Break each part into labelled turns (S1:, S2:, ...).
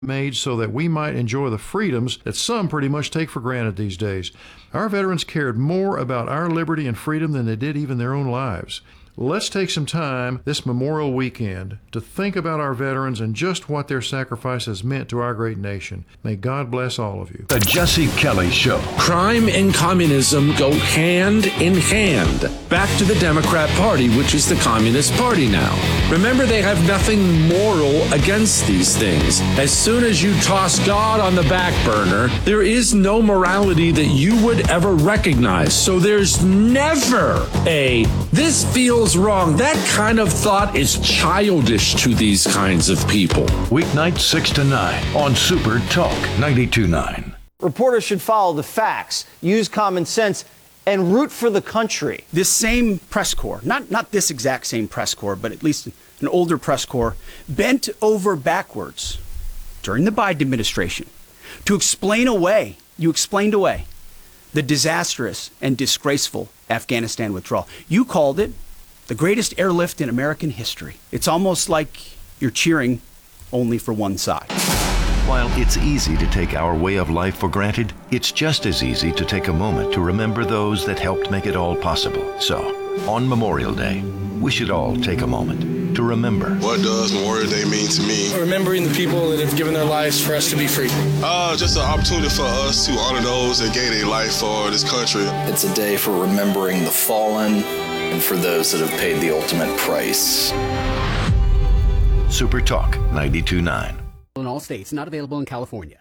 S1: made so that we might enjoy the freedoms that some pretty much take for granted these days. Our veterans cared more about our liberty and freedom than they did even their own lives. Let's take some time this Memorial Weekend to think about our veterans and just what their sacrifice has meant to our great nation. May God bless all of you.
S2: The Jesse Kelly Show.
S3: Crime and communism go hand in hand. Back to the Democrat Party, which is the Communist Party now. Remember, they have nothing moral against these things. As soon as you toss God on the back burner, there is no morality that you would ever recognize. So there's never this feels wrong. That kind of thought is childish to these kinds of people.
S2: Weeknights 6 to 9 on Super Talk 92.9.
S4: Reporters should follow the facts, use common sense, and root for the country.
S5: This same press corps, not this exact same press corps, but at least an older press corps, bent over backwards during the Biden administration to explain away the disastrous and disgraceful Afghanistan withdrawal. You called it the greatest airlift in American history. It's almost like you're cheering only for one side.
S6: While it's easy to take our way of life for granted, it's just as easy to take a moment to remember those that helped make it all possible. So, on Memorial Day, we should all take a moment to remember.
S7: What does Memorial Day mean to me?
S8: Remembering the people that have given their lives for us to be free.
S7: Just an opportunity for us to honor those that gave their life for this country.
S9: It's a day for remembering the fallen and for those that have paid the ultimate price.
S6: Super Talk 92.9.
S10: In all states, not available in California.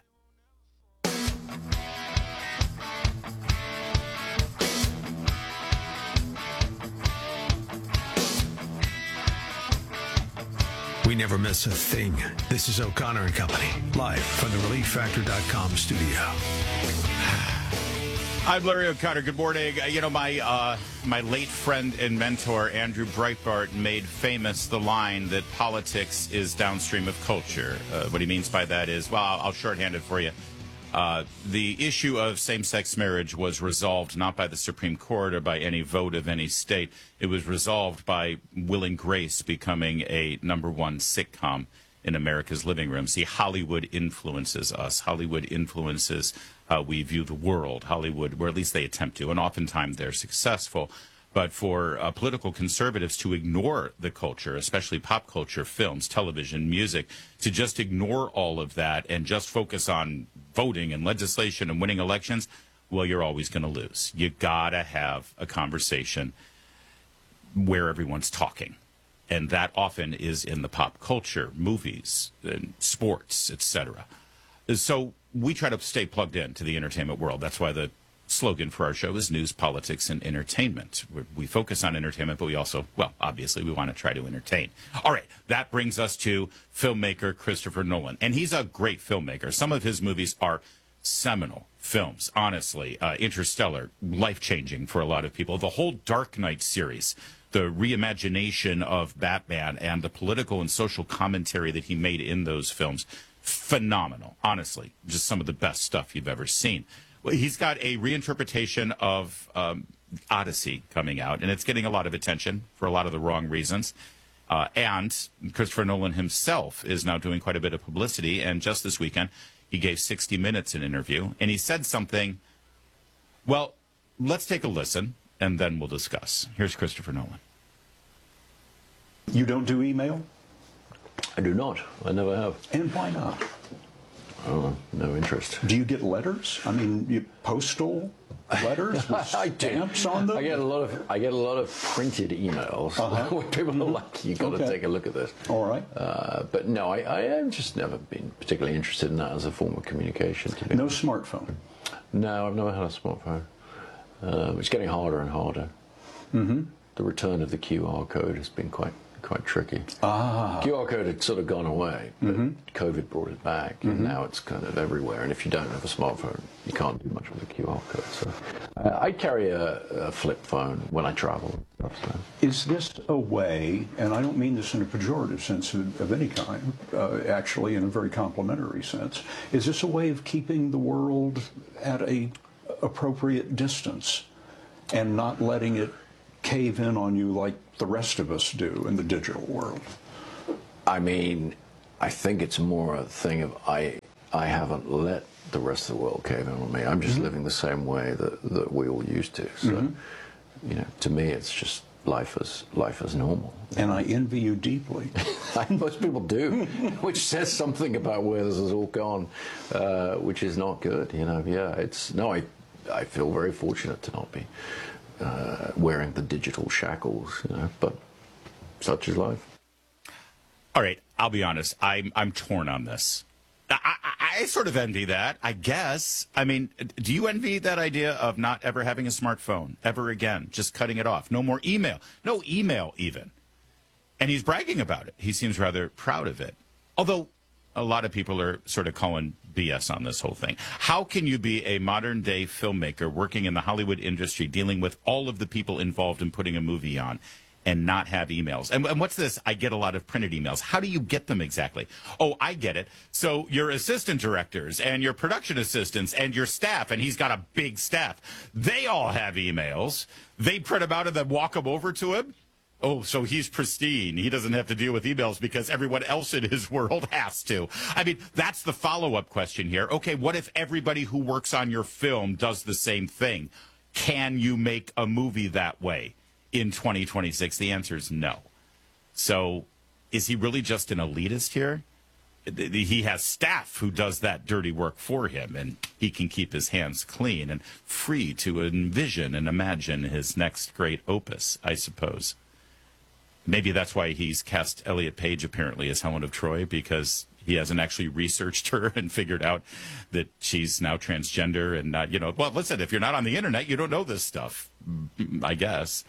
S11: We never miss a thing. This is O'Connor and Company, live from the ReliefFactor.com studio.
S12: I'm Larry O'Connor. Good morning. My late friend and mentor, Andrew Breitbart, made famous the line that politics is downstream of culture. What he means by that is, well, I'll shorthand it for you. The issue of same-sex marriage was resolved not by the Supreme Court or by any vote of any state. It was resolved by Will and Grace becoming a #1 sitcom in America's living room. See, Hollywood influences us. Hollywood influences how we view the world. Hollywood, or at least they attempt to, and oftentimes they're successful. But for political conservatives to ignore the culture, especially pop culture, films, television, music, to just ignore all of that and just focus on voting and legislation and winning elections, well, you're always going to lose. You got to have a conversation where everyone's talking. And that often is in the pop culture, movies, and sports, etc. So we try to stay plugged in to the entertainment world. That's why the slogan for our show is news, politics, and entertainment. We focus on entertainment, but we also, well, obviously, we want to try to entertain. All right, that brings us to filmmaker Christopher Nolan. And he's a great filmmaker. Some of his movies are seminal films, honestly. Interstellar, life-changing for a lot of people. The whole Dark Knight series, the reimagination of Batman and the political and social commentary that he made in those films, phenomenal, honestly. Just some of the best stuff you've ever seen. Well, he's got a reinterpretation of Odyssey coming out, and it's getting a lot of attention for a lot of the wrong reasons. And Christopher Nolan himself is now doing quite a bit of publicity, and just this weekend, he gave 60 Minutes an interview, and he said something, well, let's take a listen, and then we'll discuss. Here's Christopher Nolan.
S13: You don't do email?
S14: I do not. I never have.
S13: And why not?
S14: Oh, no interest.
S13: Do you get letters? I mean, postal letters with stamps on them?
S14: I get a lot of printed emails. When people are like, you got to take a look at this.
S13: All right.
S14: But no, I have just never been particularly interested in that as a form of communication.
S13: No smartphone?
S14: No, I've never had a smartphone. It's getting harder and harder.
S13: Mm-hmm.
S14: The return of the QR code has been quite tricky. QR code had sort of gone away, but COVID brought it back, and now it's kind of everywhere. And if you don't have a smartphone, you can't do much with a QR code. So I carry a flip phone when I travel and stuff. So.
S13: Is this a way, and I don't mean this in a pejorative sense of any kind, actually in a very complimentary sense, is this a way of keeping the world at a appropriate distance and not letting it cave in on you like the rest of us do in the digital world?
S14: I mean, I think it's more a thing of I haven't let the rest of the world cave in on me. I'm just living the same way that we all used to. So, you know, to me, it's just life as normal.
S13: And I envy you deeply.
S14: Most people do, which says something about where this has all gone, which is not good. You know, yeah, I feel very fortunate to not be wearing the digital shackles. You know, but such is life.
S12: All right, I'll be honest. I'm torn on this. I sort of envy that, I guess. I mean, do you envy that idea of not ever having a smartphone ever again, just cutting it off? No more email. No email even. And he's bragging about it. He seems rather proud of it. Although a lot of people are sort of calling BS on this whole thing. How can you be a modern-day filmmaker working in the Hollywood industry, dealing with all of the people involved in putting a movie on, and not have emails? And what's this? I get a lot of printed emails. How do you get them exactly? Oh, I get it. So your assistant directors and your production assistants and your staff, and he's got a big staff, they all have emails. They print them out and then walk them over to him. Oh, so he's pristine. He doesn't have to deal with emails because everyone else in his world has to. I mean, that's the follow-up question here. Okay, what if everybody who works on your film does the same thing? Can you make a movie that way in 2026? The answer is no. So is he really just an elitist here? He has staff who does that dirty work for him, and he can keep his hands clean and free to envision and imagine his next great opus, I suppose. Maybe that's why he's cast Elliot Page apparently as Helen of Troy, because he hasn't actually researched her and figured out that she's now transgender and not, well, listen, if you're not on the internet, you don't know this stuff, I guess.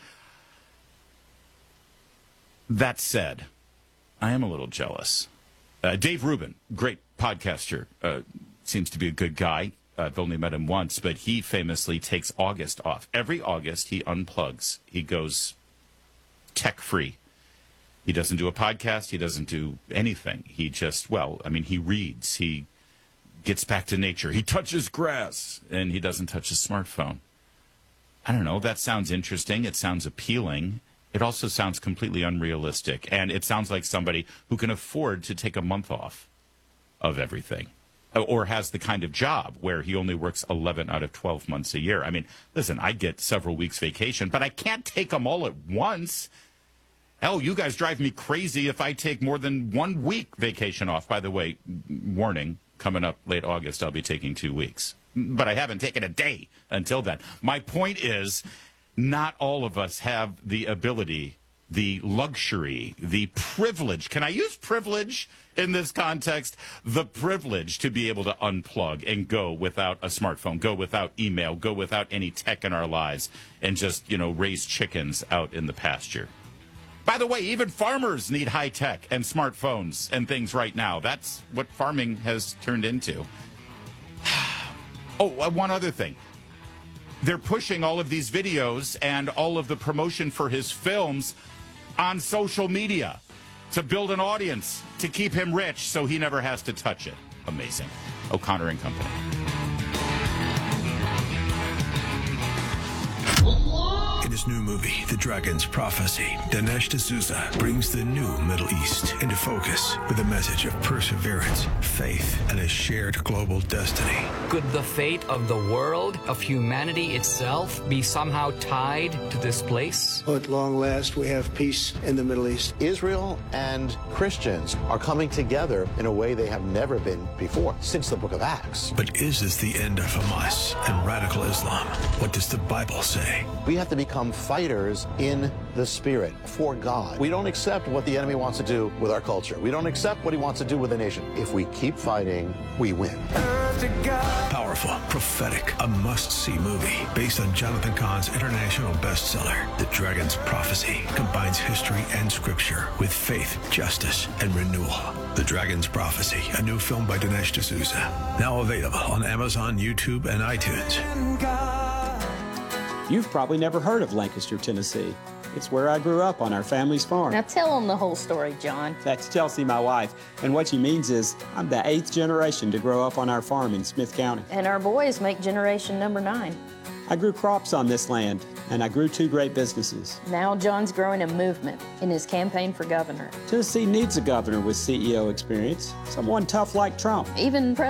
S12: That said, I am a little jealous. Dave Rubin, great podcaster, seems to be a good guy. I've only met him once, but he famously takes August off. Every August, he unplugs. He goes tech-free. He doesn't do a podcast. He doesn't do anything. He just, he reads. He gets back to nature. He touches grass, and he doesn't touch his smartphone. I don't know. That sounds interesting. It sounds appealing. It also sounds completely unrealistic, and it sounds like somebody who can afford to take a month off of everything, or has the kind of job where he only works 11 out of 12 months a year. I mean, listen, I get several weeks vacation, but I can't take them all at once. Hell, you guys drive me crazy if I take more than 1 week vacation off. By the way, warning, coming up late August, I'll be taking 2 weeks. But I haven't taken a day until then. My point is, not all of us have the ability, the luxury, the privilege. Can I use privilege in this context? The privilege to be able to unplug and go without a smartphone, go without email, go without any tech in our lives, and just, raise chickens out in the pasture. By the way, even farmers need high tech and smartphones and things right now. That's what farming has turned into. Oh, one other thing. They're pushing all of these videos and all of the promotion for his films on social media to build an audience, to keep him rich so he never has to touch it. Amazing. O'Connor and Company.
S11: In his new movie, The Dragon's Prophecy, Dinesh D'Souza brings the new Middle East into focus with a message of perseverance, faith, and a shared global destiny.
S15: Could the fate of the world, of humanity itself, be somehow tied to this place?
S16: At long last, we have peace in the Middle East.
S17: Israel and Christians are coming together in a way they have never been before, since the book of Acts.
S11: But is this the end of Hamas and radical Islam? What does the Bible say?
S17: We have to become fighters in the spirit for God. We don't accept what the enemy wants to do with our culture. We don't accept what he wants to do with the nation. If we keep fighting, we win.
S11: Powerful, prophetic, a must-see movie based on Jonathan Cahn's international bestseller, The Dragon's Prophecy, combines history and scripture with faith, justice, and renewal. The Dragon's Prophecy, a new film by Dinesh D'Souza, now available on Amazon, YouTube, and iTunes.
S18: You've probably never heard of Lancaster, Tennessee. It's where I grew up on our family's farm.
S19: Now tell them the whole story, John.
S18: That's Chelsea, my wife. And what she means is I'm the 8th generation to grow up on our farm in Smith County.
S19: And our boys make generation number 9.
S18: I grew crops on this land, and I grew 2 great businesses.
S19: Now John's growing a movement in his campaign for governor.
S18: Tennessee needs a governor with CEO experience, someone tough like Trump.
S19: Even